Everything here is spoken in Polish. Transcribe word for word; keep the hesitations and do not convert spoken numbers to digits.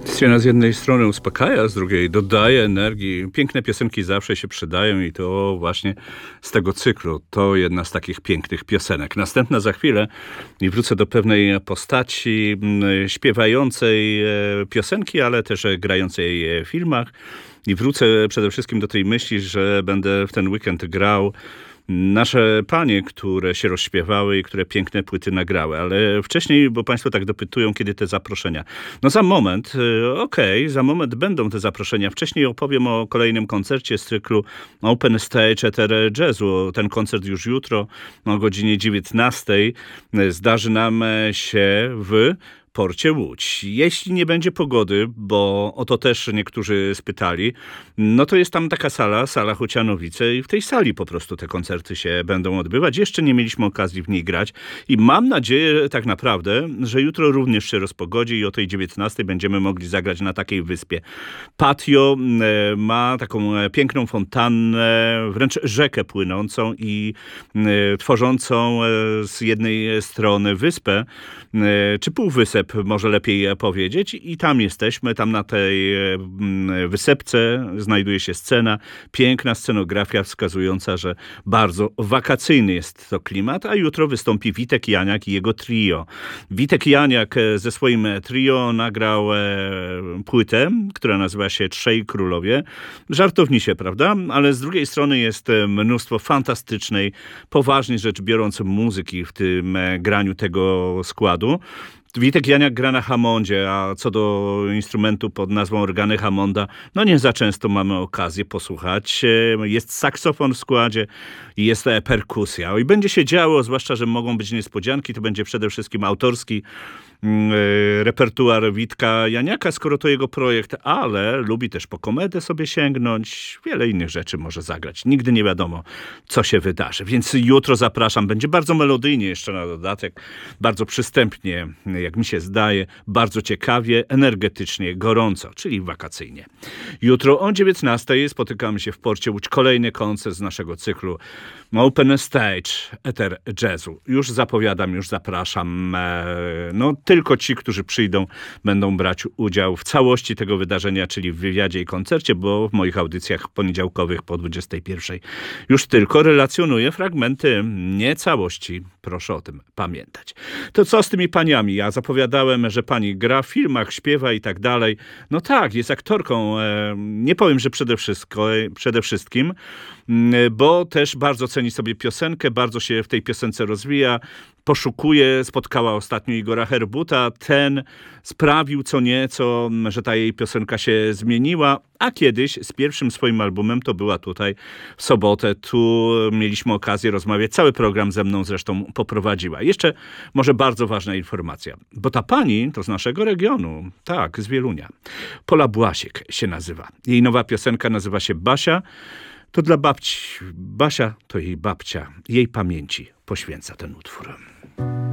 Scena z jednej strony uspokaja, z drugiej dodaje energii. Piękne piosenki zawsze się przydają i to właśnie z tego cyklu. To jedna z takich pięknych piosenek. Następna za chwilę i wrócę do pewnej postaci mm, śpiewającej e, piosenki, ale też e, grającej w filmach. I wrócę przede wszystkim do tej myśli, że będę w ten weekend grał nasze panie, które się rozśpiewały i które piękne płyty nagrały. Ale wcześniej, bo państwo tak dopytują, kiedy te zaproszenia. No za moment, okej, okay, za moment będą te zaproszenia. Wcześniej opowiem o kolejnym koncercie z cyklu Open Stage Ether Jazzu. Ten koncert już jutro o godzinie dziewiętnastej zdarzy nam się w Porcie Łódź. Jeśli nie będzie pogody, bo o to też niektórzy spytali, no to jest tam taka sala, sala Chocianowice i w tej sali po prostu te koncerty się będą odbywać. Jeszcze nie mieliśmy okazji w niej grać i mam nadzieję tak naprawdę, że jutro również się rozpogodzi i o tej dziewiętnastej będziemy mogli zagrać na takiej wyspie. Patio e, ma taką piękną fontannę, wręcz rzekę płynącą i e, tworzącą e, z jednej strony wyspę, e, czy półwysep, może lepiej powiedzieć. I tam jesteśmy, tam na tej wysepce znajduje się scena, piękna scenografia wskazująca, że bardzo wakacyjny jest to klimat, a jutro wystąpi Witek Janiak i jego trio. Witek Janiak ze swoim trio nagrał płytę, która nazywa się Trzej Królowie. Żartownisie, prawda? Ale z drugiej strony jest mnóstwo fantastycznej, poważnie rzecz biorąc muzyki w tym graniu tego składu. Witek Janiak gra na Hammondzie, a co do instrumentu pod nazwą organy Hammonda, no nie za często mamy okazję posłuchać. Jest saksofon w składzie i jest perkusja. I będzie się działo, zwłaszcza, że mogą być niespodzianki, to będzie przede wszystkim autorski repertuar Witka Janiaka, skoro to jego projekt, ale lubi też po komedę sobie sięgnąć, wiele innych rzeczy może zagrać. Nigdy nie wiadomo, co się wydarzy. Więc jutro zapraszam. Będzie bardzo melodyjnie jeszcze na dodatek, bardzo przystępnie, jak mi się zdaje, bardzo ciekawie, energetycznie, gorąco, czyli wakacyjnie. Jutro o dziewiętnastej spotykamy się w Porcie Łódź. Kolejny koncert z naszego cyklu Open Stage Ether Jazzu. Już zapowiadam, już zapraszam. No tylko ci, którzy przyjdą, będą brać udział w całości tego wydarzenia, czyli w wywiadzie i koncercie, bo w moich audycjach poniedziałkowych po dwudziestej pierwszej już tylko relacjonuję fragmenty, nie całości. Proszę o tym pamiętać. To co z tymi paniami? Ja zapowiadałem, że pani gra w filmach, śpiewa i tak dalej. No tak, jest aktorką. Nie powiem, że przede wszystko, przede wszystkim, bo też bardzo ceni sobie piosenkę, bardzo się w tej piosence rozwija, poszukuje, spotkała ostatnio Igora Herbuta, ten sprawił co nieco, że ta jej piosenka się zmieniła, a kiedyś z pierwszym swoim albumem to była tutaj w sobotę, tu mieliśmy okazję rozmawiać, cały program ze mną zresztą poprowadziła. Jeszcze może bardzo ważna informacja, bo ta pani to z naszego regionu, tak, z Wielunia. Pola Błasiek się nazywa. Jej nowa piosenka nazywa się Basia. To dla babci. Basia to jej babcia. Jej pamięci poświęca ten utwór.